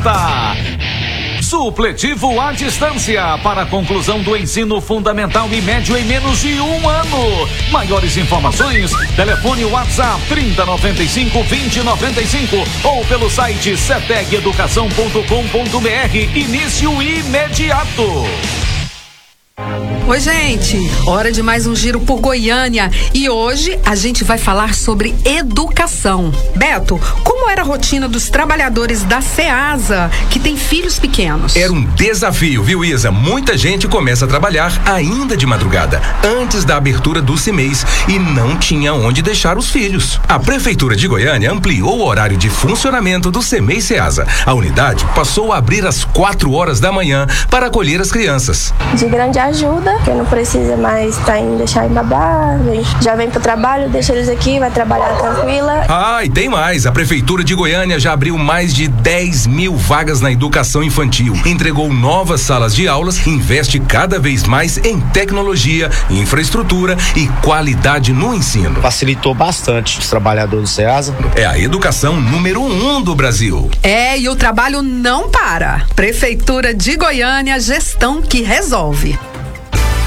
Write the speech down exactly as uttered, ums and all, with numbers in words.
apresenta Supletivo à Distância para a conclusão do ensino fundamental e médio em menos de um ano. Maiores informações, telefone WhatsApp trinta, noventa e cinco, vinte, noventa e cinco ou pelo site ceteg educação ponto com ponto br. Início imediato. Oi, gente, hora de mais um giro por Goiânia e hoje a gente vai falar sobre educação. Beto, como era a rotina dos trabalhadores da Ceasa que tem filhos pequenos? Era um desafio, viu, Isa? Muita gente começa a trabalhar ainda de madrugada, antes da abertura do CIMEIS, e não tinha onde deixar os filhos. A Prefeitura de Goiânia ampliou o horário de funcionamento do CIMEIS Ceasa. A unidade passou a abrir às quatro horas da manhã para acolher as crianças. De grande ajuda, que não precisa mais tá indo deixar em babá, já vem pro trabalho, deixa eles aqui, vai trabalhar tranquila. Ah, e tem mais, a Prefeitura de Goiânia já abriu mais de dez mil vagas na educação infantil, entregou novas salas de aulas, investe cada vez mais em tecnologia, infraestrutura e qualidade no ensino. Facilitou bastante os trabalhadores do Ceasa. É a educação número um do Brasil. É, e o trabalho não para. Prefeitura de Goiânia, gestão que resolve.